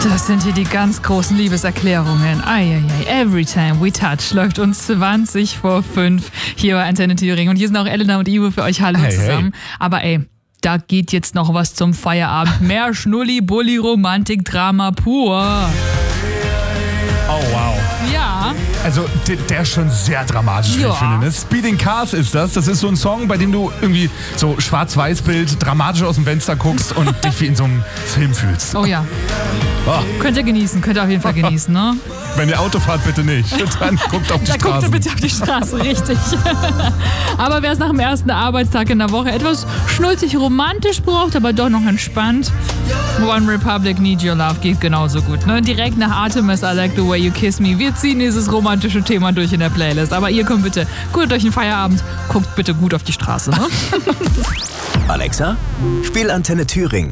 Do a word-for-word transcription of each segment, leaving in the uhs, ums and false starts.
Das sind hier die ganz großen Liebeserklärungen. Eieiei, Every Time We Touch läuft uns zwanzig vor fünf hier bei Antenne Thüringen. Und hier sind auch Elena und Ivo für euch. Hallo hey, zusammen. Hey. Aber ey, da geht jetzt noch was zum Feierabend. Mehr Schnulli, Bulli, Romantik, Drama pur. Oh, wow. Ja. Also, der, der ist schon sehr dramatisch, wie Ja. ich finde. Ne? Speeding Cars ist das. Das ist so ein Song, bei dem du irgendwie so Schwarz-Weiß-Bild dramatisch aus dem Fenster guckst und dich wie in so einem Film fühlst. Oh ja. Oh. Könnt ihr genießen, könnt ihr auf jeden Fall genießen, ne? Wenn ihr Auto fahrt, bitte nicht. Dann guckt auf die Da guckt Straße. ihr bitte auf die Straße, richtig. Aber wer es nach dem ersten Arbeitstag in der Woche etwas schnulzig romantisch braucht, aber doch noch entspannt, One Republic Need Your Love geht genauso gut. Ne? Direkt nach Artemis I Like the Way You Kiss Me. Wir ziehen dieses romantische Thema durch in der Playlist. Aber ihr kommt bitte gut durch den Feierabend, guckt bitte gut auf die Straße. Ne? Alexa, spiel Antenne Thüringen.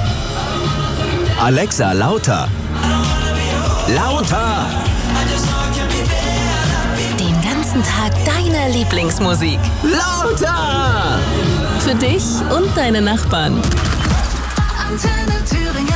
Alexa, lauter. Lauter! Den ganzen Tag deine Lieblingsmusik. Lauter! Für dich und deine Nachbarn. Antenne Thüringen.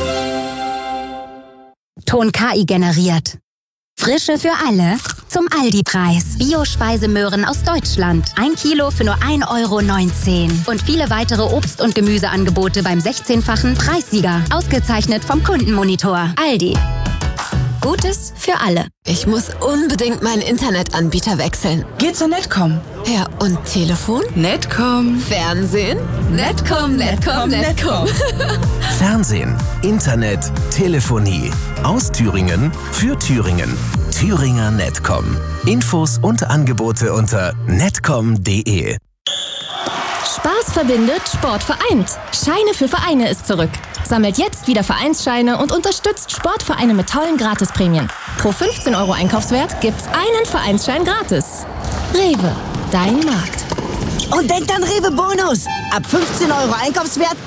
Ton K I generiert. Frische für alle zum Aldi-Preis. Bio-Speisemöhren aus Deutschland. Ein Kilo für nur ein Euro neunzehn. Und viele weitere Obst- und Gemüseangebote beim sechzehnfachen Preissieger. Ausgezeichnet vom Kundenmonitor. Aldi. Gutes für alle. Ich muss unbedingt meinen Internetanbieter wechseln. Geh zur Netcom. Ja, und Telefon? Netcom. Fernsehen? Netcom, Netcom, Netcom. Fernsehen, Internet, Telefonie. Aus Thüringen für Thüringen. Thüringer Netcom. Infos und Angebote unter netcom punkt de. Spaß verbindet, Sport vereint. Scheine für Vereine ist zurück. Sammelt jetzt wieder Vereinsscheine und unterstützt Sportvereine mit tollen Gratisprämien. Pro fünfzehn Euro Einkaufswert gibt's einen Vereinsschein gratis. Rewe, dein Markt. Und denkt an Rewe Bonus. Ab fünfzehn Euro Einkaufswert